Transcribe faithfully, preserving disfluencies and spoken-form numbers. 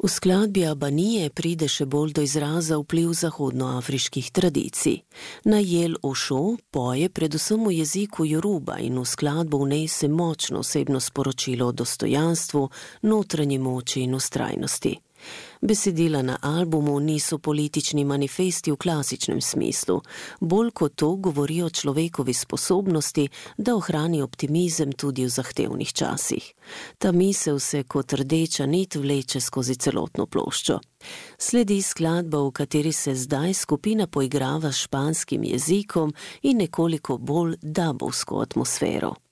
V skladbi Abanije pride še bolj do izraza vpliv zahodnoafriških tradicij. Najel Ošo poje predvsem v jeziku Joruba in v skladbo vnese močno osebno sporočilo o dostojanstvu, notranji moči in vztrajnosti. Besedila na albumu niso politični manifesti v klasičnem smislu, bolj kot to govori o človekovi sposobnosti, da ohrani optimizem tudi v zahtevnih časih. Ta misel se kot rdeča nit vleče skozi celotno ploščo. Sledi skladba, v kateri se zdaj skupina poigrava s španskim jezikom in nekoliko bolj dabovsko atmosfero.